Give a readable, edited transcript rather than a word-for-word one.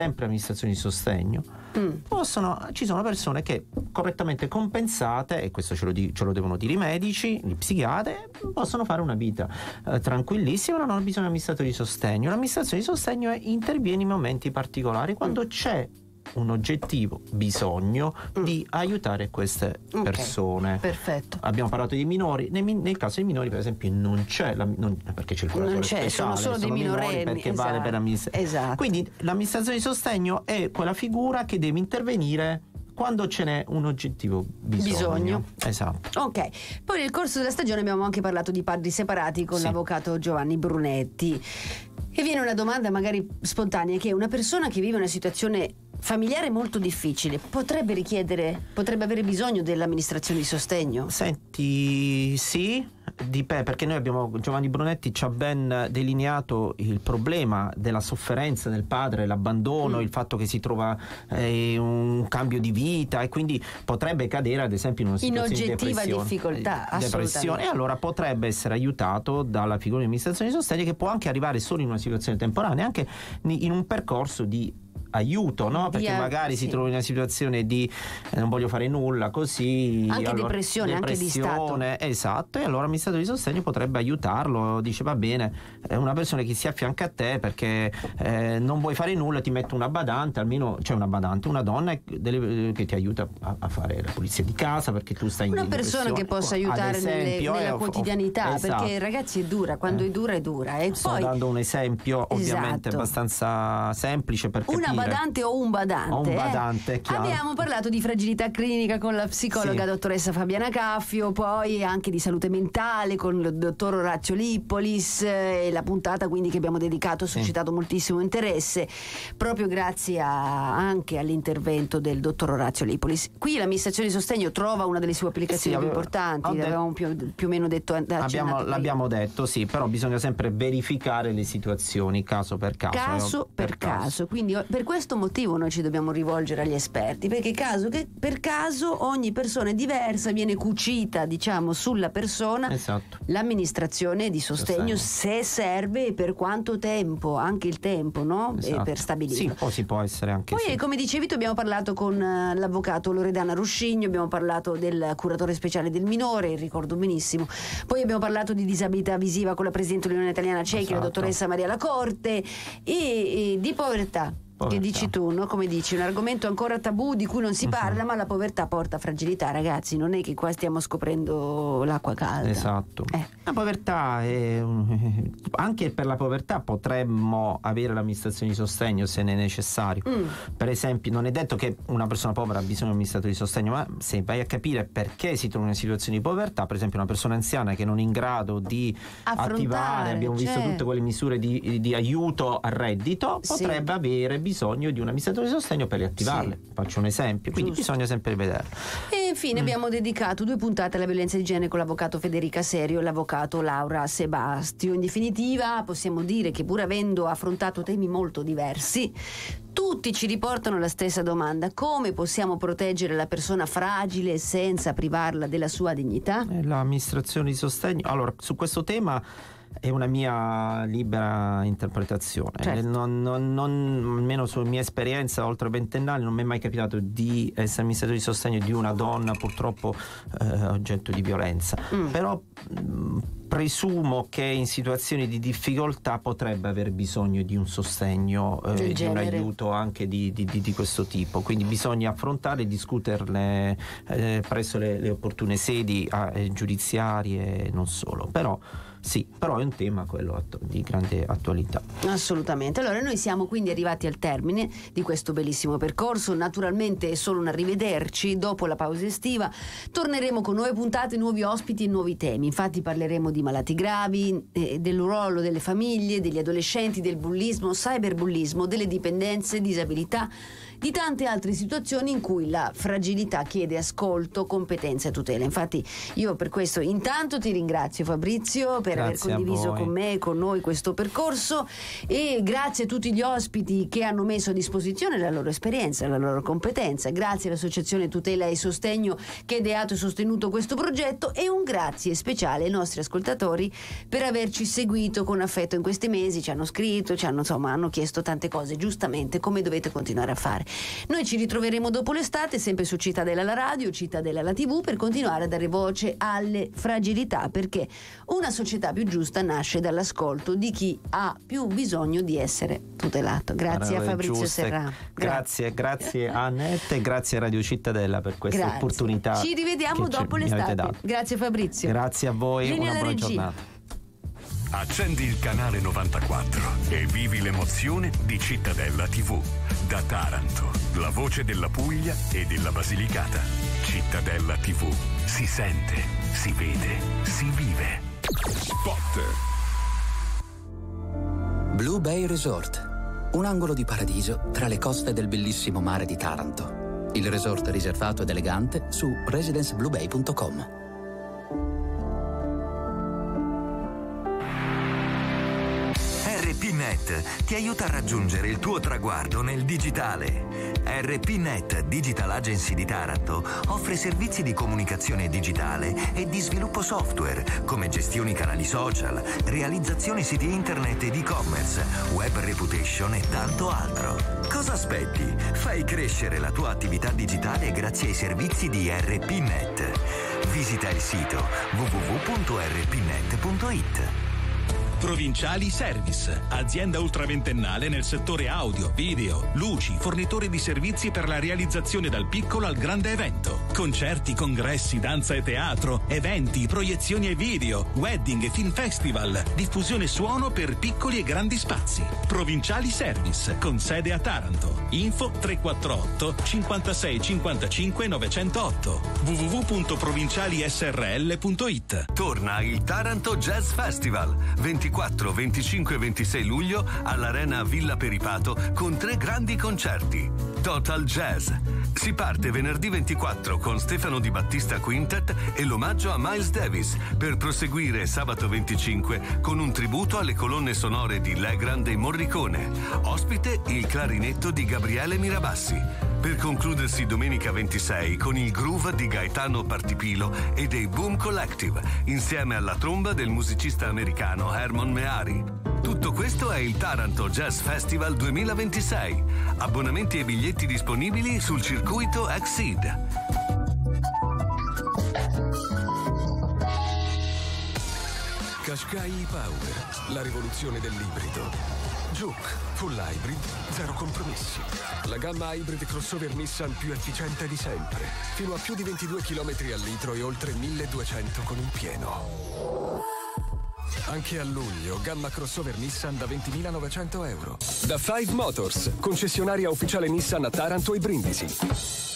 sempre amministrazioni di sostegno, ci sono persone che correttamente compensate, e questo ce lo devono dire i medici, gli psichiatri, possono fare una vita tranquillissima, non hanno bisogno di amministratori di sostegno. L'amministrazione di sostegno interviene in momenti particolari, quando c'è un oggettivo bisogno di aiutare queste persone. Perfetto. Abbiamo parlato di minori, nel caso dei minori per esempio non c'è perché c'è il curatore speciale, sono solo dei minorenni, perché vale per l'amministrazione. Esatto. Quindi l'amministrazione di sostegno è quella figura che deve intervenire quando ce n'è un oggettivo bisogno. Esatto. Ok. Poi nel corso della stagione abbiamo anche parlato di padri separati con l'avvocato Giovanni Brunetti. E viene una domanda magari spontanea, che una persona che vive una situazione familiare molto difficile potrebbe avere bisogno dell'amministrazione di sostegno? Senti, sì, perché Giovanni Brunetti ci ha ben delineato il problema della sofferenza del padre, l'abbandono, il fatto che si trova un cambio di vita, e quindi potrebbe cadere ad esempio in una situazione in oggettiva di difficoltà, depressione, e allora potrebbe essere aiutato dalla figura di amministrazione di sostegno, che può anche arrivare solo in una situazione temporanea, anche in un percorso di aiuto, no? Perché magari si trova in una situazione di non voglio fare nulla, così anche depressione, anche di stato. Esatto, e allora l'amministratore di sostegno potrebbe aiutarlo, dice va bene, una persona che si affianca a te perché non vuoi fare nulla, ti metto una badante, almeno c'è una donna che ti aiuta a fare la pulizia di casa, perché tu stai una persona che possa aiutare nella quotidianità, esatto. Perché ragazzi è dura, quando è dura. E sto poi dando un esempio ovviamente abbastanza semplice per capire. Una badante o un badante, chiaro. Abbiamo parlato di fragilità clinica con la psicologa dottoressa Fabiana Caffio, poi anche di salute mentale con il dottor Orazio Lippolis, e la puntata quindi che abbiamo dedicato ha suscitato moltissimo interesse proprio grazie anche all'intervento del dottor Orazio Lippolis. Qui l'amministrazione di sostegno trova una delle sue applicazioni più importanti, l'avevamo più o meno detto, l'abbiamo detto, sì, però bisogna sempre verificare le situazioni caso per caso. Quindi per questo motivo noi ci dobbiamo rivolgere agli esperti, perché per caso ogni persona è diversa, viene cucita sulla persona l'amministrazione di sostegno, se serve e per quanto tempo, anche il tempo, no? Per stabilirlo. Sì, si può essere anche. Poi come dicevi tu, abbiamo parlato con l'avvocato Loredana Ruscigno, abbiamo parlato del curatore speciale del minore, ricordo benissimo, poi abbiamo parlato di disabilità visiva con la presidente dell'Unione Italiana Ciechi, la dottoressa Maria Lacorte, e di povertà. Che dici tu, no? Come dici, un argomento ancora tabù di cui non si parla, ma la povertà porta fragilità, ragazzi, non è che qua stiamo scoprendo l'acqua calda. Esatto. La povertà anche per la povertà potremmo avere l'amministrazione di sostegno se ne è necessario. Per esempio, non è detto che una persona povera ha bisogno di un amministratore di sostegno, ma se vai a capire perché si trova in una situazione di povertà, per esempio una persona anziana che non è in grado di attivare, abbiamo visto tutte quelle misure di aiuto al reddito, potrebbe avere bisogno di un amministratore di sostegno per riattivarle. Faccio un esempio, quindi bisogna sempre vederlo. E infine abbiamo dedicato 2 puntate alla violenza di genere con l'avvocato Federica Serio e l'avvocato Laura Sebastio. In definitiva possiamo dire che, pur avendo affrontato temi molto diversi, tutti ci riportano la stessa domanda: come possiamo proteggere la persona fragile senza privarla della sua dignità? L'amministrazione di sostegno, allora, su questo tema è una mia libera interpretazione. Almeno sulla mia esperienza oltre 20 anni non mi è mai capitato di essere amministratore di sostegno di una donna purtroppo oggetto di violenza, però presumo che in situazioni di difficoltà potrebbe aver bisogno di un sostegno, di un aiuto anche di questo tipo, quindi bisogna affrontare e discuterle presso le opportune sedi giudiziarie e non solo, però è un tema quello di grande attualità. Assolutamente. Allora noi siamo quindi arrivati al termine di questo bellissimo percorso. Naturalmente è solo un arrivederci. Dopo la pausa estiva torneremo con nuove puntate, nuovi ospiti e nuovi temi. Infatti parleremo di malati gravi, del ruolo delle famiglie, degli adolescenti, del bullismo, cyberbullismo, delle dipendenze, disabilità, di tante altre situazioni in cui la fragilità chiede ascolto, competenza e tutela. Infatti io per questo intanto ti ringrazio, Fabrizio, per per aver condiviso con me e con noi questo percorso, e grazie a tutti gli ospiti che hanno messo a disposizione la loro esperienza, la loro competenza. Grazie all'Associazione Tutela e Sostegno che ha ideato e sostenuto questo progetto, e un grazie speciale ai nostri ascoltatori per averci seguito con affetto in questi mesi. Ci hanno scritto, hanno chiesto tante cose, giustamente, come dovete continuare a fare. Noi ci ritroveremo dopo l'estate, sempre su Cittadella la radio, Cittadella la TV, per continuare a dare voce alle fragilità, perché una società più giusta nasce dall'ascolto di chi ha più bisogno di essere tutelato. Grazie a Fabrizio Serra. Grazie a Annette e grazie a Radio Cittadella per questa opportunità. Ci rivediamo dopo l'estate. Grazie Fabrizio. Grazie a voi, una buona giornata. Accendi il canale 94 e vivi l'emozione di Cittadella TV. Da Taranto, la voce della Puglia e della Basilicata. Cittadella TV. Si sente, si vede, si vive. Spot. Blue Bay Resort. Un angolo di paradiso tra le coste del bellissimo mare di Taranto. Il resort riservato ed elegante su residencebluebay.com. RPNet ti aiuta a raggiungere il tuo traguardo nel digitale. RPNet Digital Agency di Taranto offre servizi di comunicazione digitale e di sviluppo software, come gestioni canali social, realizzazione siti internet ed e-commerce, web reputation e tanto altro. Cosa aspetti? Fai crescere la tua attività digitale grazie ai servizi di RPNet. Visita il sito www.rpnet.it. Provinciali Service, azienda ultraventennale nel settore audio, video, luci, fornitore di servizi per la realizzazione dal piccolo al grande evento. Concerti, congressi, danza e teatro, eventi, proiezioni e video, wedding e film festival, diffusione suono per piccoli e grandi spazi. Provinciali Service, con sede a Taranto. Info 348 56 55 908 www.provincialisrl.it. Torna il Taranto Jazz Festival 24, 25 e 26 luglio all'Arena Villa Peripato con 3 grandi concerti. Total Jazz. Si parte venerdì 24 con Stefano Di Battista Quintet e l'omaggio a Miles Davis, per proseguire sabato 25 con un tributo alle colonne sonore di Legrand e Morricone. Ospite il clarinetto di Gabriele Mirabassi. Per concludersi domenica 26 con il groove di Gaetano Partipilo e dei Boom Collective, insieme alla tromba del musicista americano Hermon Meari. Tutto questo è il Taranto Jazz Festival 2026. Abbonamenti e biglietti disponibili sul circuito Exceed. Qashqai e-Power, la rivoluzione dell'ibrido. Juke, full hybrid, zero compromessi. La gamma hybrid crossover Nissan più efficiente di sempre. Fino a più di 22 km al litro e oltre 1200 con il pieno. Anche a luglio, gamma crossover Nissan da 20.900 euro. Da Five Motors, concessionaria ufficiale Nissan a Taranto e Brindisi.